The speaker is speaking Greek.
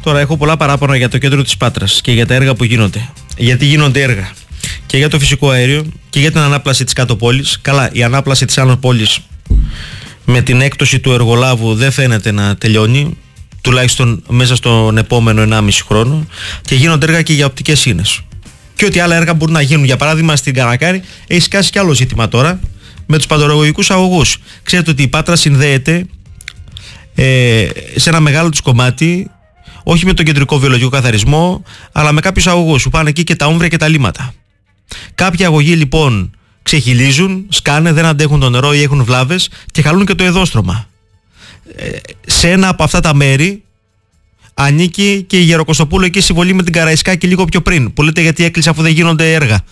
Τώρα έχω πολλά παράπονα για το κέντρο της Πάτρας και για τα έργα που γίνονται. Γιατί γίνονται έργα και για το φυσικό αέριο και για την ανάπλαση της κάτω πόλης. Καλά, η ανάπλαση της άνω πόλης με την έκπτωση του εργολάβου δεν φαίνεται να τελειώνει, τουλάχιστον μέσα στον επόμενο 1,5 χρόνο, και γίνονται έργα και για οπτικές σύνες. Και ό,τι άλλα έργα μπορούν να γίνουν. Για παράδειγμα, στην Καρακάρη έχει σκάσει κι άλλο ζήτημα τώρα με τους παντορογωγικούς αγωγούς. Ξέρετε ότι η Πάτρα συνδέεται σε ένα μεγάλο της κομμάτι, όχι με τον κεντρικό βιολογικό καθαρισμό, αλλά με κάποιους αγωγούς που πάνε εκεί και τα όμβρια και τα λίματα. Κάποιοι αγωγοί λοιπόν ξεχυλίζουν, σκάνε, δεν αντέχουν το νερό ή έχουν βλάβες και χαλούν και το εδώστρωμα. Σε ένα από αυτά τα μέρη ανήκει και η Γεροκοστοπούλου εκεί συμβολή με την Καραϊσκάκη λίγο πιο πριν, που λέτε γιατί έκλεισε αφού δεν γίνονται έργα.